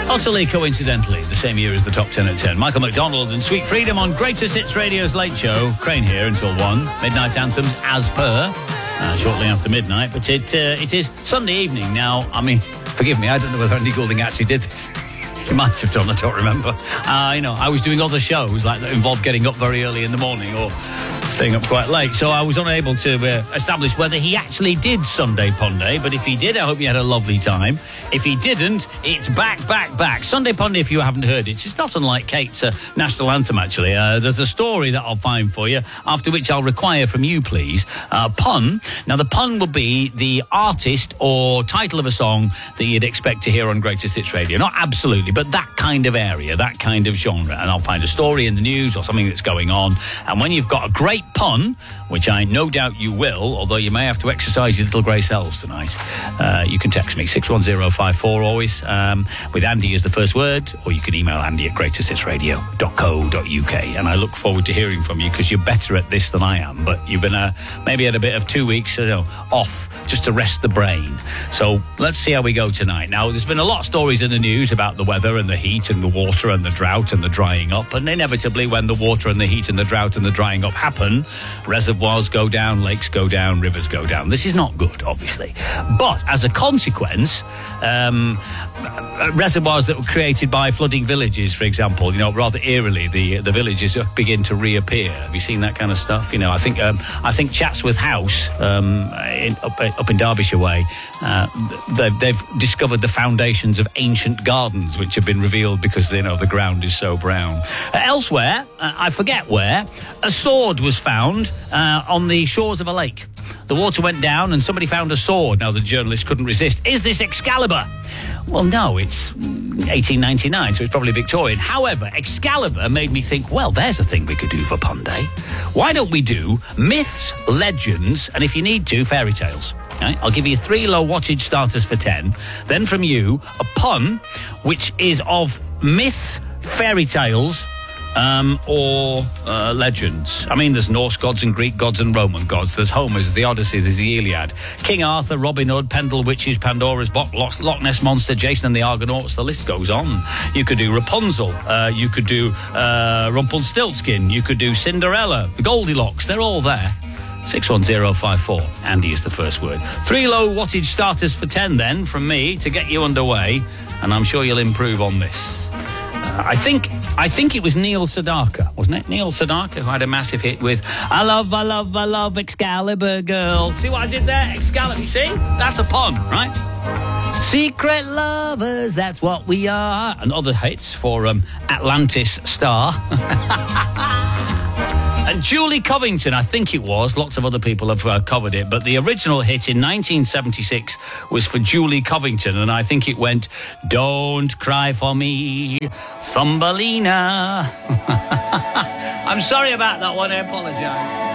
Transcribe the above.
Utterly coincidentally, the same year as the Top 10 at 10. Michael McDonald and Sweet Freedom on Greatest Hits Radio's Late Show. Crane here until 1. Midnight Anthems as per, shortly after midnight. But it is Sunday evening now. I mean, forgive me, I don't know whether Andy Goulding actually did this. He might have done, I don't remember. I was doing other shows like that involved getting up very early in the morning or staying up quite late, so I was unable to establish whether he actually did Sunday Ponday. But if he did, I hope you had a lovely time. If he didn't, it's back. Sunday Ponday, if you haven't heard it, it's not unlike Kate's national anthem, actually. There's a story that I'll find for you, after which I'll require from you, please, pun. Now, the pun will be the artist or title of a song that you'd expect to hear on Greatest Hits Radio. Not absolutely, but that kind of area, that kind of genre. And I'll find a story in the news or something that's going on. And when you've got a great pun, which I no doubt you will, although you may have to exercise your little grey cells tonight, you can text me 61054 always, with Andy as the first word, or you can email Andy at greatesthitsradio.co.uk. And I look forward to hearing from you, because you're better at this than I am, but you've been maybe had a bit of 2 weeks off just to rest the brain. So let's see how we go tonight. Now, there's been a lot of stories in the news about the weather and the heat and the water and the drought and the drying up, and inevitably when the water and the heat and the drought and the drying up happen, reservoirs go down, lakes go down, rivers go down. This is not good, obviously. But as a consequence, reservoirs that were created by flooding villages, for example, rather eerily, the villages begin to reappear. Have you seen that kind of stuff? I think Chatsworth House up in Derbyshire way, they've discovered the foundations of ancient gardens which have been revealed because the ground is so brown. Elsewhere, I forget where, a sword was found on the shores of a lake. The water went down and somebody found a sword. Now, the journalist couldn't resist. Is this Excalibur? Well, no, it's 1899, so it's probably Victorian. However, Excalibur made me think, well, there's a thing we could do for Pun Day. Why don't we do myths, legends, and if you need to, fairy tales? Okay? I'll give you 3 low wattage starters for 10. Then from you, a pun, which is of myths, fairy tales, or legends. I mean, there's Norse gods and Greek gods and Roman gods. There's Homer's, the Odyssey, there's the Iliad. King Arthur, Robin Hood, Pendle Witches, Pandora's Box, Loch Ness Monster, Jason and the Argonauts. The list goes on. You could do Rapunzel. You could do Rumpelstiltskin. You could do Cinderella, the Goldilocks. They're all there. 61054. Andy is the first word. 3 low wattage starters for 10 then from me to get you underway, and I'm sure you'll improve on this. I think it was Neil Sedaka, wasn't it? Neil Sedaka, who had a massive hit with I love Excalibur Girl. See what I did there? Excalibur, see? That's a pun, right? Secret lovers, that's what we are. And other hits for Atlantis Star. And Julie Covington, I think it was. Lots of other people have covered it. But the original hit in 1976 was for Julie Covington. And I think it went, Don't Cry For Me, Thumbelina. I'm sorry about that one. I apologise.